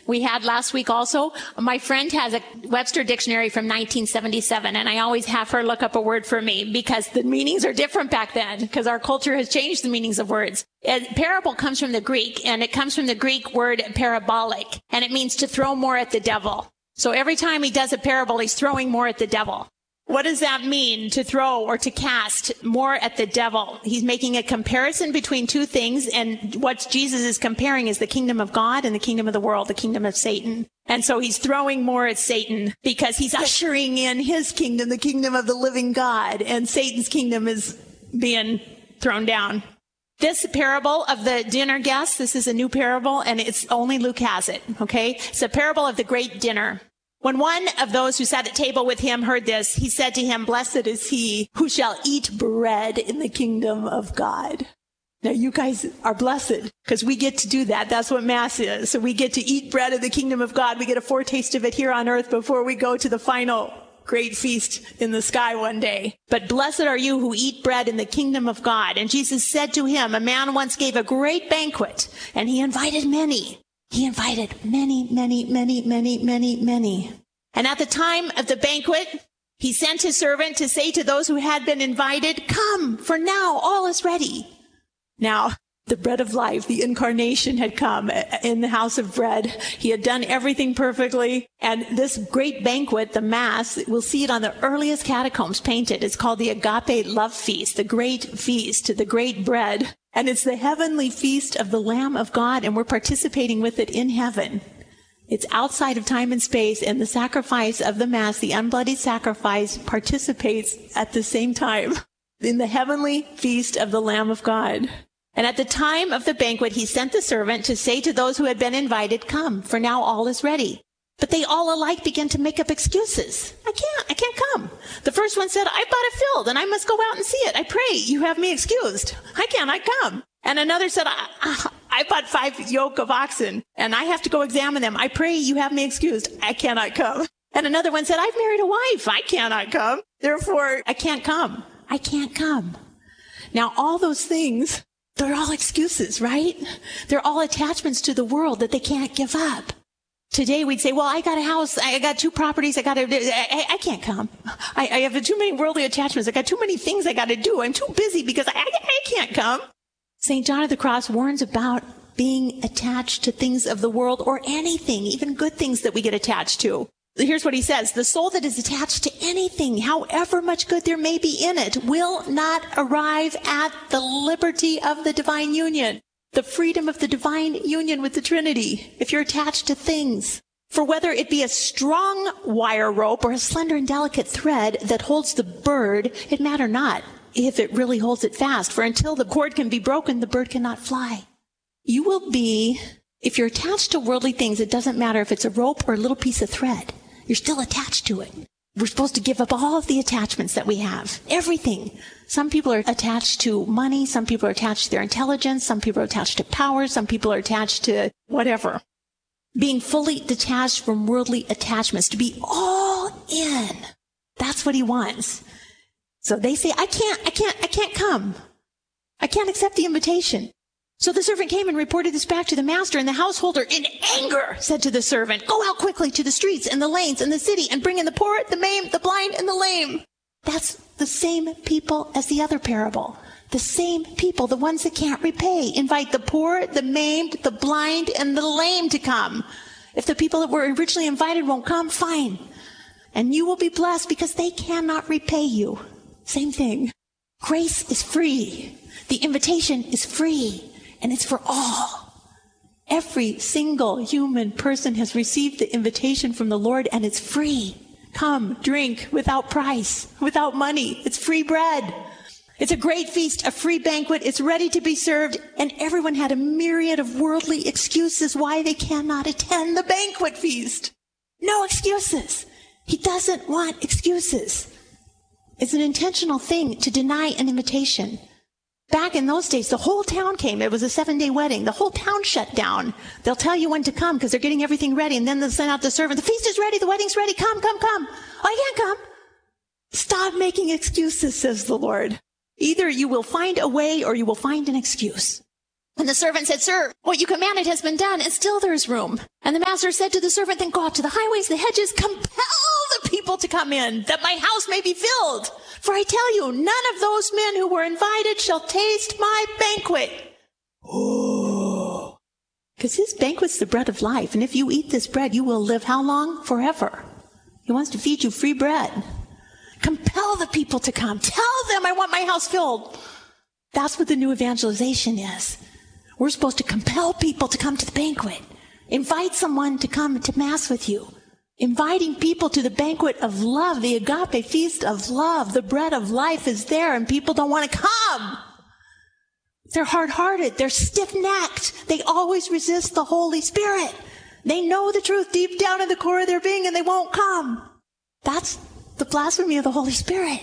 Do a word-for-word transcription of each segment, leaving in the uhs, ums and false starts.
we had last week also. My friend has a Webster dictionary from nineteen seventy-seven, and I always have her look up a word for me because the meanings are different back then, because our culture has changed the meanings of words. And parable comes from the Greek, and it comes from the Greek word parabolic, and it means to throw more at the devil. So every time he does a parable, he's throwing more at the devil. What does that mean, to throw or to cast more at the devil? He's making a comparison between two things, and what Jesus is comparing is the kingdom of God and the kingdom of the world, the kingdom of Satan. And so he's throwing more at Satan because he's ushering in his kingdom, the kingdom of the living God, and Satan's kingdom is being thrown down. This parable of the dinner guests, this is a new parable, and it's only Luke has it, okay? It's a parable of the great dinner. When one of those who sat at table with him heard this, he said to him, "Blessed is he who shall eat bread in the kingdom of God." Now, you guys are blessed because we get to do that. That's what Mass is. So we get to eat bread of the kingdom of God. We get a foretaste of it here on earth before we go to the final great feast in the sky one day. But blessed are you who eat bread in the kingdom of God. And Jesus said to him, "A man once gave a great banquet, and he invited many." He invited many, many, many, many, many, many. And at the time of the banquet, he sent his servant to say to those who had been invited, "Come, for now all is ready." Now, the bread of life, the incarnation, had come in the house of bread. He had done everything perfectly. And this great banquet, the Mass, we'll see it on the earliest catacombs painted. It's called the Agape Love Feast, the great feast, the great bread. And it's the heavenly feast of the Lamb of God, and we're participating with it in heaven. It's outside of time and space, and the sacrifice of the Mass, the unbloodied sacrifice, participates at the same time in the heavenly feast of the Lamb of God. And at the time of the banquet, he sent the servant to say to those who had been invited, "Come, for now all is ready." But they all alike began to make up excuses. "I can't, I can't come." The first one said, "I bought a field and I must go out and see it. I pray you have me excused. I cannot come." And another said, I, I, I bought five yoke of oxen and I have to go examine them. I pray you have me excused. I cannot come. And another one said, "I've married a wife. I cannot come. Therefore, I can't come. I can't come." Now, all those things, they're all excuses, right? They're all attachments to the world that they can't give up. Today we'd say, "Well, I got a house, I got two properties, I got to, I, I can't come. I, I have too many worldly attachments. I got too many things I got to do. I'm too busy because I, I, I can't come." Saint John of the Cross warns about being attached to things of the world, or anything, even good things that we get attached to. Here's what he says: "The soul that is attached to anything, however much good there may be in it, will not arrive at the liberty of the divine union, the freedom of the divine union with the Trinity, if you're attached to things. For whether it be a strong wire rope or a slender and delicate thread that holds the bird, it matter not if it really holds it fast. For until the cord can be broken, the bird cannot fly." You will be, if you're attached to worldly things, it doesn't matter if it's a rope or a little piece of thread. You're still attached to it. We're supposed to give up all of the attachments that we have. Everything. Some people are attached to money. Some people are attached to their intelligence. Some people are attached to power. Some people are attached to whatever. Being fully detached from worldly attachments, to be all in. That's what he wants. So they say, I can't, I can't, I can't come. I can't accept the invitation. So the servant came and reported this back to the master, and the householder, in anger, said to the servant, "Go out quickly to the streets and the lanes and the city and bring in the poor, the maimed, the blind, and the lame." That's the same people as the other parable. The same people, the ones that can't repay. Invite the poor, the maimed, the blind, and the lame to come. If the people that were originally invited won't come, fine. And you will be blessed because they cannot repay you. Same thing. Grace is free. The invitation is free, and it's for all. Every single human person has received the invitation from the Lord, and it's free. Come, drink, without price, without money. It's free bread. It's a great feast, a free banquet. It's ready to be served, and everyone had a myriad of worldly excuses why they cannot attend the banquet feast. No excuses. He doesn't want excuses. It's an intentional thing to deny an invitation. Back in those days, the whole town came. It was a seven-day wedding. The whole town shut down. They'll tell you when to come because they're getting everything ready, and then they'll send out the servant. "The feast is ready. The wedding's ready. Come, come, come." "Oh, I can't come." Stop making excuses, says the Lord. Either you will find a way or you will find an excuse. And the servant said, Sir, what you commanded has been done, and still there is room. And the master said to the servant, Then go out to the highways, the hedges, compel the people to come in, that my house may be filled. For I tell you, none of those men who were invited shall taste my banquet. Oh, because his banquet's the bread of life. And if you eat this bread, you will live how long? Forever. He wants to feed you free bread. Compel the people to come. Tell them I want my house filled. That's what the new evangelization is. We're supposed to compel people to come to the banquet. Invite someone to come to Mass with you. Inviting people to the banquet of love, the agape feast of love. The bread of life is there and people don't want to come. They're hard-hearted. They're stiff-necked. They always resist the Holy Spirit. They know the truth deep down in the core of their being and they won't come. That's the blasphemy of the Holy Spirit.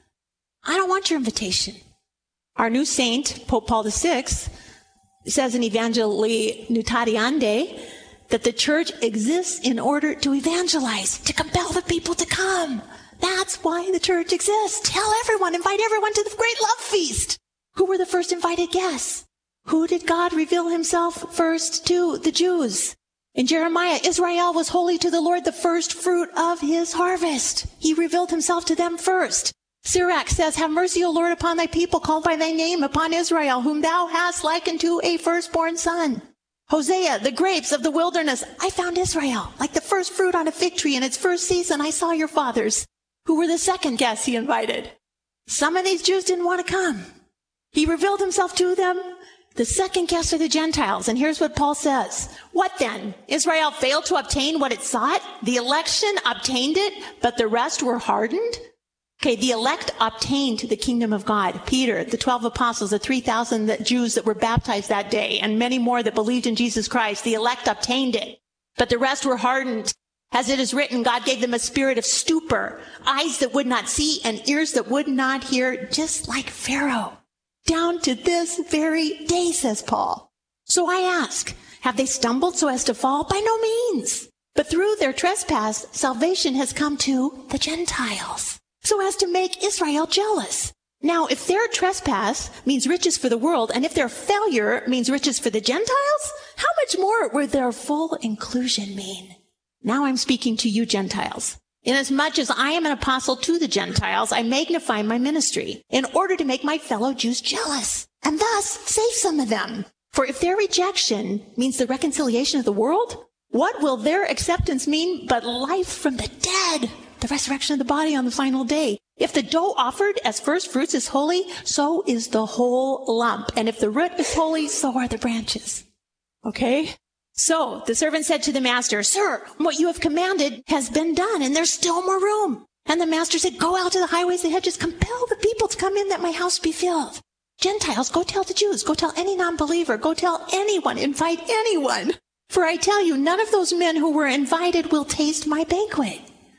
I don't want your invitation. Our new saint, Pope Paul the Sixth, says in Evangelii Nuntiandi that the church exists in order to evangelize, to compel the people to come. That's why the church exists. Tell everyone, invite everyone to the great love feast. Who were the first invited guests? Who did God reveal himself first to? The Jews. In Jeremiah, Israel was holy to the Lord, the first fruit of his harvest. He revealed himself to them first. Sirach says, Have mercy, O Lord, upon thy people called by thy name, upon Israel, whom thou hast likened to a firstborn son. Hosea, the grapes of the wilderness. I found Israel, like the first fruit on a fig tree in its first season. I saw your fathers, who were the second guests he invited. Some of these Jews didn't want to come. He revealed himself to them. The second guests are the Gentiles. And here's what Paul says. What then? Israel failed to obtain what it sought? The election obtained it, but the rest were hardened? Okay, the elect obtained the kingdom of God. Peter, the twelve apostles, the three thousand that Jews that were baptized that day, and many more that believed in Jesus Christ. The elect obtained it, but the rest were hardened. As it is written, God gave them a spirit of stupor, eyes that would not see and ears that would not hear, just like Pharaoh. Down to this very day, says Paul. So I ask, have they stumbled so as to fall? By no means. But through their trespass, salvation has come to the Gentiles, so as to make Israel jealous. Now, if their trespass means riches for the world, and if their failure means riches for the Gentiles, how much more would their full inclusion mean? Now I'm speaking to you Gentiles. Inasmuch as I am an apostle to the Gentiles, I magnify my ministry in order to make my fellow Jews jealous, and thus save some of them. For if their rejection means the reconciliation of the world, what will their acceptance mean but life from the dead? The resurrection of the body on the final day. If the dough offered as first fruits is holy, so is the whole lump. And if the root is holy, so are the branches. Okay? So the servant said to the master, Sir, what you have commanded has been done, and there's still more room. And the master said, Go out to the highways and hedges, compel the people to come in that my house be filled. Gentiles, go tell the Jews, go tell any non-believer, go tell anyone, invite anyone. For I tell you, none of those men who were invited will taste my banquet.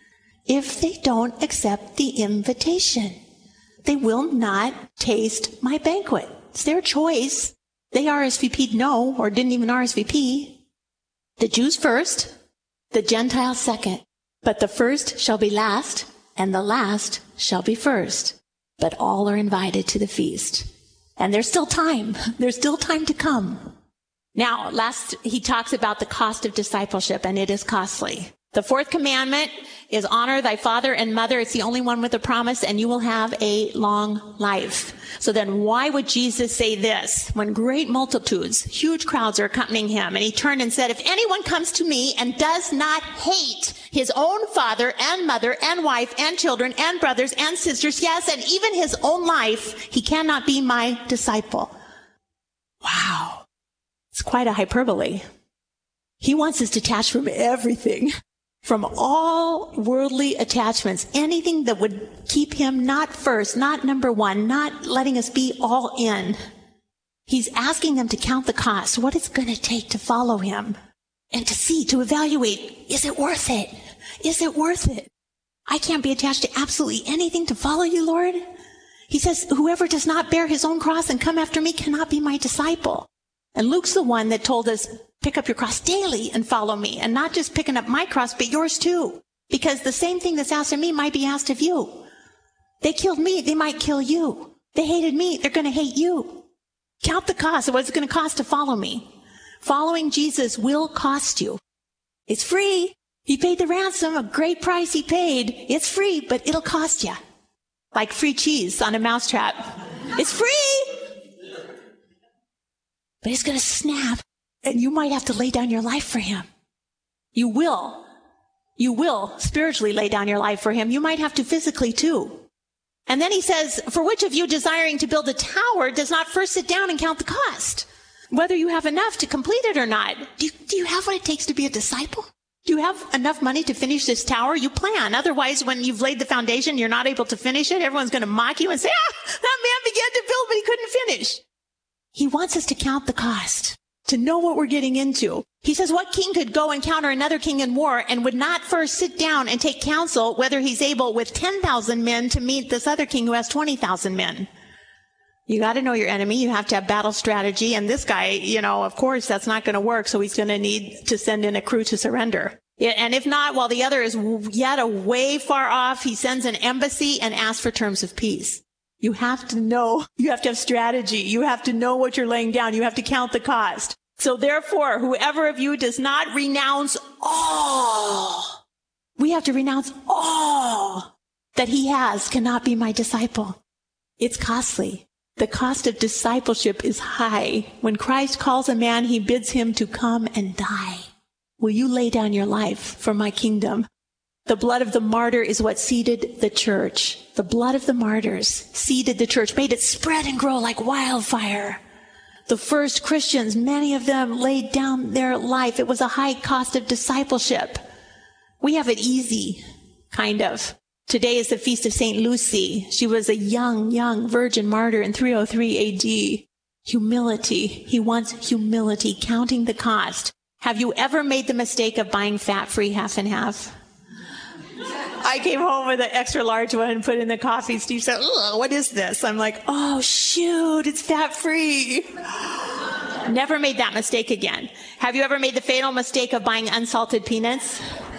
If they don't accept the invitation, they will not taste my banquet. It's their choice. They R S V P'd no, or didn't even R S V P. The Jews first, the Gentiles second. But the first shall be last, and the last shall be first. But all are invited to the feast. And there's still time. There's still time to come. Now, last, he talks about the cost of discipleship, and it is costly. The fourth commandment is honor thy father and mother. It's the only one with a promise, and you will have a long life. So then why would Jesus say this when great multitudes, huge crowds are accompanying him? And he turned and said, If anyone comes to me and does not hate his own father and mother and wife and children and brothers and sisters, yes, and even his own life, he cannot be my disciple. Wow. It's quite a hyperbole. He wants us detached from everything. From all worldly attachments, anything that would keep him not first, not number one, not letting us be all in. He's asking them to count the cost, what it's going to take to follow him, and to see, to evaluate, is it worth it? Is it worth it? I can't be attached to absolutely anything to follow you, Lord. He says, whoever does not bear his own cross and come after me cannot be my disciple. And Luke's the one that told us, pick up your cross daily and follow me. And not just picking up my cross, but yours too. Because the same thing that's asked of me might be asked of you. They killed me, they might kill you. They hated me, they're going to hate you. Count the cost of what it's going to cost to follow me. Following Jesus will cost you. It's free. He paid the ransom, a great price he paid. It's free, but it'll cost you. Like free cheese on a mousetrap. It's free, but it's going to snap, and you might have to lay down your life for him. You will. You will spiritually lay down your life for him. You might have to physically too. And then he says, for which of you desiring to build a tower does not first sit down and count the cost, whether you have enough to complete it or not? Do you, do you have what it takes to be a disciple? Do you have enough money to finish this tower? You plan. Otherwise, when you've laid the foundation, you're not able to finish it. Everyone's going to mock you and say, ah, that man began to build, but he couldn't finish. He wants us to count the cost, to know what we're getting into. He says, what king could go encounter another king in war and would not first sit down and take counsel whether he's able with ten thousand men to meet this other king who has twenty thousand men? You got to know your enemy. You have to have battle strategy. And this guy, you know, of course, that's not going to work. So he's going to need to send in a crew to surrender. And if not, while the other is yet a way far off, he sends an embassy and asks for terms of peace. You have to know. You have to have strategy. You have to know what you're laying down. You have to count the cost. So therefore, whoever of you does not renounce all, we have to renounce all that he has, cannot be my disciple. It's costly. The cost of discipleship is high. When Christ calls a man, he bids him to come and die. Will you lay down your life for my kingdom? The blood of the martyr is what seeded the church. The blood of the martyrs seeded the church, made it spread and grow like wildfire. The first Christians, many of them laid down their life. It was a high cost of discipleship. We have it easy, kind of. Today is the feast of Saint Lucy. She was a young, young virgin martyr in three oh three A D. Humility. He wants humility, counting the cost. Have you ever made the mistake of buying fat-free half and half? I came home with an extra large one and put in the coffee. Steve said, ugh, what is this? I'm like, oh, shoot, it's fat-free. Never made that mistake again. Have you ever made the fatal mistake of buying unsalted peanuts?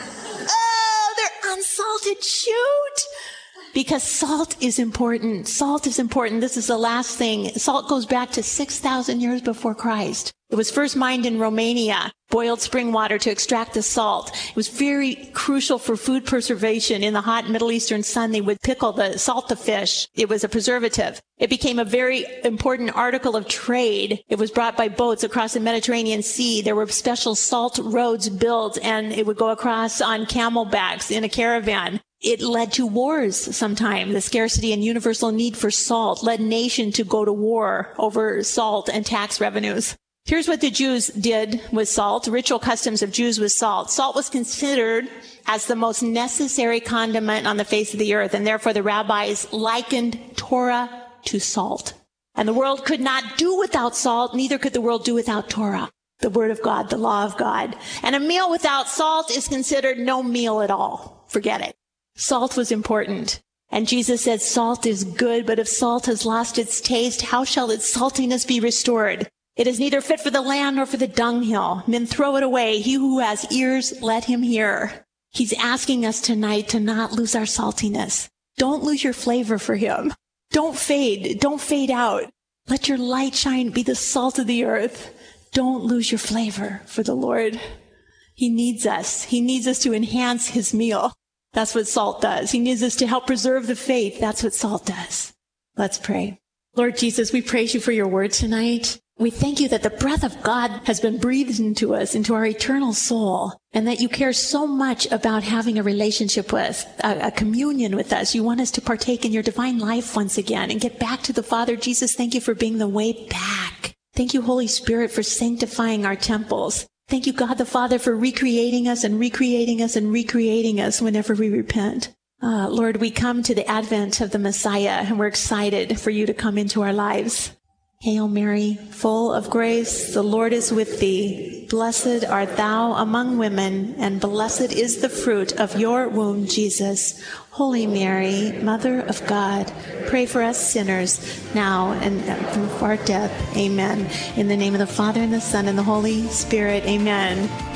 Oh, they're unsalted, shoot. Because salt is important. Salt is important. This is the last thing. Salt goes back to six thousand years before Christ. It was first mined in Romania, boiled spring water to extract the salt. It was very crucial for food preservation. In the hot Middle Eastern sun, they would pickle the salt the fish. It was a preservative. It became a very important article of trade. It was brought by boats across the Mediterranean Sea. There were special salt roads built, and it would go across on camelbacks in a caravan. It led to wars sometimes. The scarcity and universal need for salt led nations to go to war over salt and tax revenues. Here's what the Jews did with salt. Ritual customs of Jews with salt. Salt was considered as the most necessary condiment on the face of the earth, and therefore the rabbis likened Torah to salt. And the world could not do without salt, neither could the world do without Torah, the word of God, the law of God. And a meal without salt is considered no meal at all. Forget it. Salt was important. And Jesus said, salt is good, but if salt has lost its taste, how shall its saltiness be restored? It is neither fit for the land nor for the dunghill. Men throw it away. He who has ears, let him hear. He's asking us tonight to not lose our saltiness. Don't lose your flavor for him. Don't fade. Don't fade out. Let your light shine, be the salt of the earth. Don't lose your flavor for the Lord. He needs us. He needs us to enhance his meal. That's what salt does. He needs us to help preserve the faith. That's what salt does. Let's pray. Lord Jesus, we praise you for your word tonight. We thank you that the breath of God has been breathed into us, into our eternal soul, and that you care so much about having a relationship with, a, a communion with us. You want us to partake in your divine life once again and get back to the Father. Jesus, thank you for being the way back. Thank you, Holy Spirit, for sanctifying our temples. Thank you, God the Father, for recreating us and recreating us and recreating us whenever we repent. Uh, Lord, we come to the advent of the Messiah, and we're excited for you to come into our lives. Hail Mary, full of grace, the Lord is with thee. Blessed art thou among women, and blessed is the fruit of your womb, Jesus. Holy Mary, Mother of God, pray for us sinners, now and at our death. Amen. In the name of the Father, and the Son, and the Holy Spirit. Amen.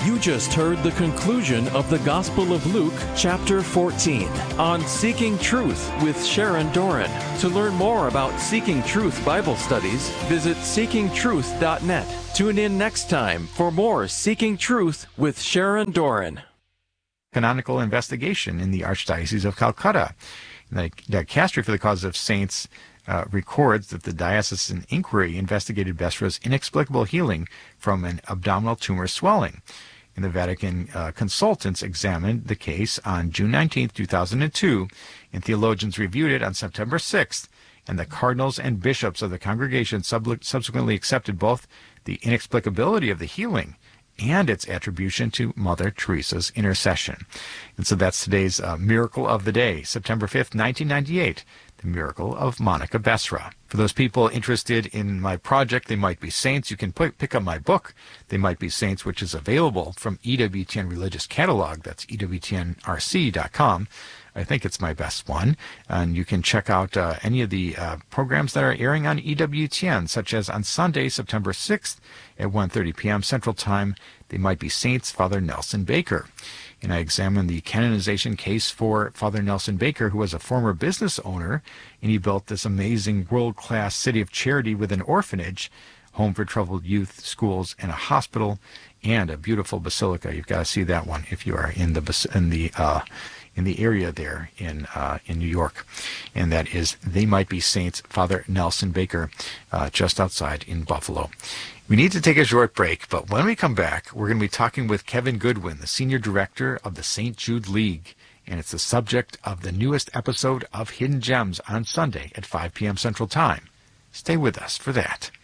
You just heard the conclusion of the Gospel of Luke, chapter fourteen, on Seeking Truth with Sharon Doran. To learn more about Seeking Truth Bible studies, visit seeking truth dot net. Tune in next time for more Seeking Truth with Sharon Doran. Canonical investigation in the Archdiocese of Calcutta. The Dicastery for the Cause of Saints uh, records that the diocesan inquiry investigated Besra's inexplicable healing from an abdominal tumor swelling. And the Vatican uh, consultants examined the case on June nineteenth, two thousand two, and theologians reviewed it on September sixth, and the cardinals and bishops of the congregation sub- subsequently accepted both the inexplicability of the healing and its attribution to Mother Teresa's intercession. And so that's today's uh, miracle of the day, September fifth, nineteen ninety-eight, the miracle of Monica Besra. For those people interested in my project, They Might Be Saints, you can put, pick up my book, They Might Be Saints, which is available from E W T N Religious Catalog. That's E W T N R C dot com. I think it's my best one. And you can check out uh, any of the uh, programs that are airing on E W T N, such as on Sunday, September sixth at one thirty p.m. Central Time, They Might Be Saints, Father Nelson Baker. And I examined the canonization case for Father Nelson Baker, who was a former business owner, and he built this amazing world-class city of charity with an orphanage, home for troubled youth, schools, and a hospital, and a beautiful basilica. You've got to see that one if you are in the in the uh, in the area there in uh, in New York. And that is They Might Be Saints, Father Nelson Baker, uh, just outside in Buffalo. We need to take a short break, but when we come back, we're going to be talking with Kevin Goodwin, the Senior Director of the Saint Jude League, and it's the subject of the newest episode of Hidden Gems on Sunday at five p.m. Central Time. Stay with us for that.